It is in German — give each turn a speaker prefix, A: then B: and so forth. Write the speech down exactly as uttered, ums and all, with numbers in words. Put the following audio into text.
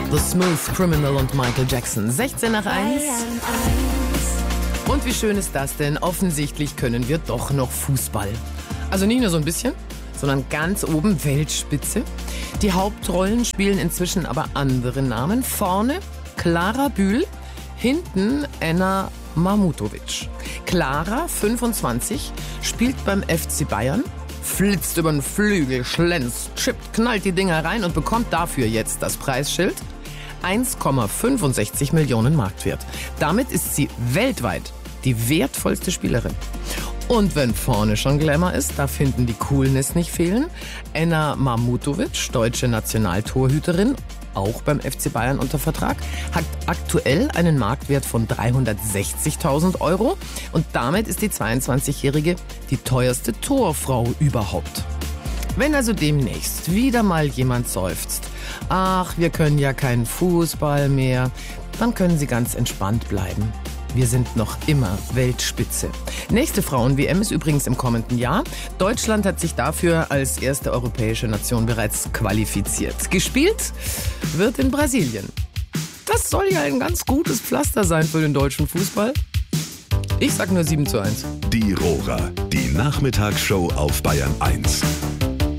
A: The Smooth Criminal und Michael Jackson. sechzehn nach eins. Und wie schön ist das denn? Offensichtlich können wir doch noch Fußball. Also nicht nur so ein bisschen, sondern ganz oben Weltspitze. Die Hauptrollen spielen inzwischen aber andere Namen. Vorne Clara Bühl, hinten Enna Mahmutovic. Clara, fünfundzwanzig, spielt beim F C Bayern, flitzt über den Flügel, schlänzt, chippt, knallt die Dinger rein und bekommt dafür jetzt das Preisschild. eins Komma fünfundsechzig Millionen Marktwert. Damit ist sie weltweit die wertvollste Spielerin. Und wenn vorne schon Glamour ist, da finden die Coolness nicht fehlen. Enna Mahmutovic, deutsche Nationaltorhüterin, auch beim F C Bayern unter Vertrag, hat aktuell einen Marktwert von dreihundertsechzigtausend Euro. Und damit ist die zweiundzwanzigjährige die teuerste Torfrau überhaupt. Wenn also demnächst wieder mal jemand seufzt, ach, wir können ja keinen Fußball mehr, dann können Sie ganz entspannt bleiben. Wir sind noch immer Weltspitze. Nächste Frauen-W M ist übrigens im kommenden Jahr. Deutschland hat sich dafür als erste europäische Nation bereits qualifiziert. Gespielt wird in Brasilien. Das soll ja ein ganz gutes Pflaster sein für den deutschen Fußball. Ich sag nur sieben zu eins.
B: Die Rohrer, die Nachmittagsshow auf Bayern eins.